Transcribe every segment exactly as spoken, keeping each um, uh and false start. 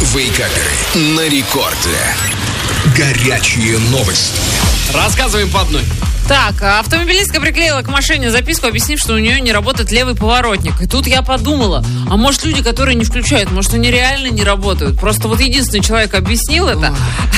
Вейкаперы на рекорде. Горячие новости. Рассказываем по одной. Так, автомобилистка приклеила к машине записку, объяснив, что у нее не работает левый поворотник. И тут я подумала, а может люди, которые не включают, может они реально не работают? Просто вот единственный человек объяснил это,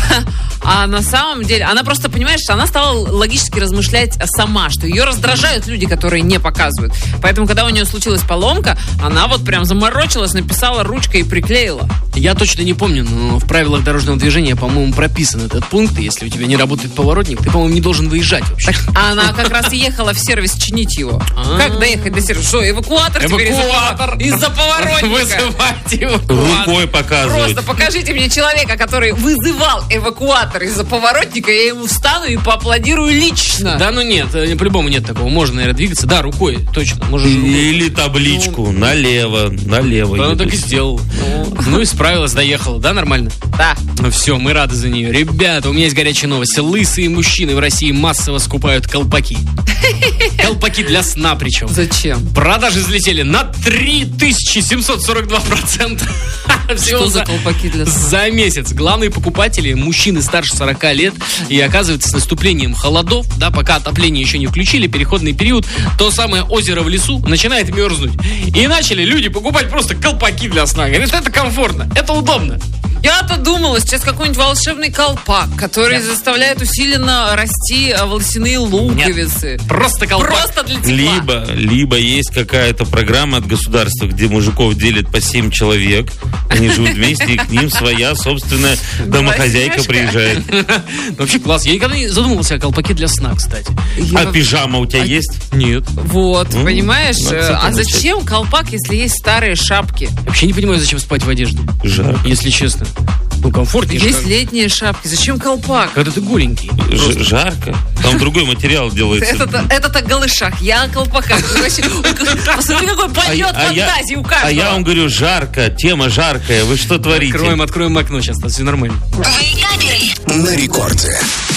а на самом деле, она просто, понимаешь, что она стала логически размышлять сама, что ее раздражают люди, которые не показывают. Поэтому, когда у нее случилась поломка, она вот прям заморочилась, написала ручкой и приклеила. Я точно не помню, но в правилах дорожного движения, по-моему, прописан этот пункт. Если у тебя не работает поворотник, ты, по-моему, не должен выезжать вообще. А она как раз и ехала в сервис чинить его. А-а-а. Как доехать до сервиса? Что, эвакуатор, Эвакуатор. теперь из-за поворотника? Вызывайте эвакуатор. Рукой показывать. Просто покажите мне человека, который вызывал эвакуатор из-за поворотника, я ему встану и поаплодирую лично. Да, ну нет, по-любому нет такого. Можно, наверное, двигаться. Да, рукой, точно. Можешь рукой. Или табличку ну, налево, налево. Да, она так и сделала. Ну, ну и справилась, доехала. Да, нормально? Да. Ну все, мы рады за нее. Ребята, у меня есть горячие новости. Лысые мужчины в России массово скупают колпаки. Колпаки для сна причем. Зачем? Продажи взлетели на три тысячи семьсот сорок два процента. Что за колпаки для сна? За месяц. Главные покупатели — мужчины старше сорока лет. И оказывается, с наступлением холодов, да, пока отопление еще не включили, переходный период, то самое озеро в лесу начинает мерзнуть. И начали люди покупать просто колпаки для сна. Говорят, это комфортно, это удобно. Я-то думала, сейчас какой-нибудь волшебный колпак, который Нет. заставляет усиленно расти волосяные луковицы. Нет. Просто колпак. Просто для тепла. Либо, либо есть какая-то программа от государства, где мужиков делят по семь человек. Они живут вместе, и к ним своя собственная домохозяйка приезжает. Вообще класс. Я никогда не задумывался о колпаке для сна, кстати. А пижама у тебя есть? Нет. Вот, понимаешь? А зачем колпак, если есть старые шапки? Вообще не понимаю, зачем спать в одежде. Жарко. Если честно. Ну, комфортнее. Есть летние шапки. Зачем колпак? Когда ты голенький. Ж- жарко. Там другой материал делается. Это-то, это-то голышах. Я о колпаках. Посмотри, какой полет фантазии у каждого. А я вам говорю, жарко. Тема жаркая. Вы что творите? Откроем, откроем окно сейчас. Все нормально. На рекорде.